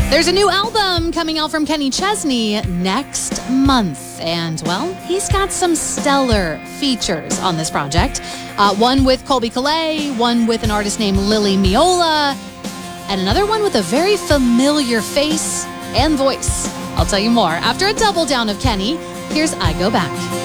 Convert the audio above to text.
There's a new album coming out from Kenny Chesney next month. And, well, he's got some stellar features on this project. One with Colby Calais, one with an artist named Lily Miola, and another one with a very familiar face and voice. I'll tell you more after a double down of Kenny. Here's I Go Back.